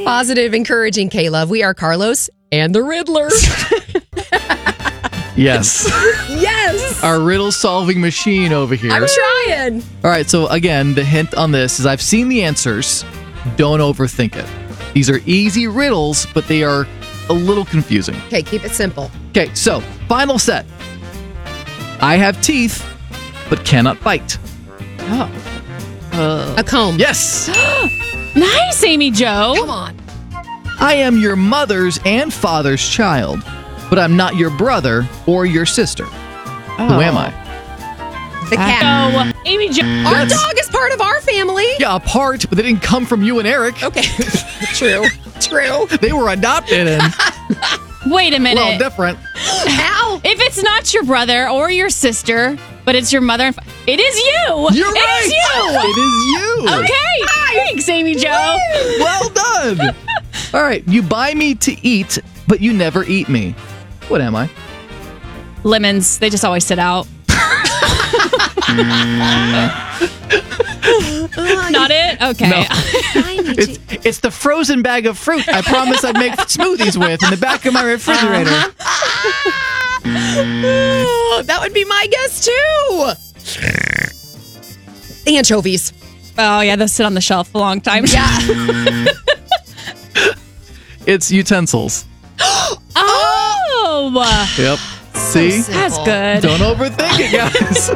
Positive, encouraging K-Love. We are Carlos and the Riddler. Yes. Yes. Our riddle-solving machine over here. I'm trying. All right, so again, the hint on this is I've seen the answers. Don't overthink it. These are easy riddles, but they are a little confusing. Okay, keep it simple. Okay, so final set. I have teeth, but cannot bite. A comb. Yes. Nice, Amy Jo. Come on. I am your mother's and father's child, but I'm not your brother or your sister. Who am I? The cat. So, Amy Jo. Our dog is part of our family. Yeah, a part, but they didn't come from you and Eric. Okay. True. They were adopted and, Wait a minute. well, different. How? If it's not your brother or your sister, but it's your mother, it is you. You're right. It is you. It is you. Okay. Thanks, Amy Jo. Well done. All right, you buy me to eat, but you never eat me. What am I? Lemons. They just always sit out. Not it? Okay. No. It's the frozen bag of fruit I promised I'd make smoothies with in the back of my refrigerator. That would be my guess, too. Anchovies. Oh, yeah. Those sit on the shelf a long time. Yeah. It's utensils. Oh. Yep. See? simple. That's good. Don't overthink it, guys.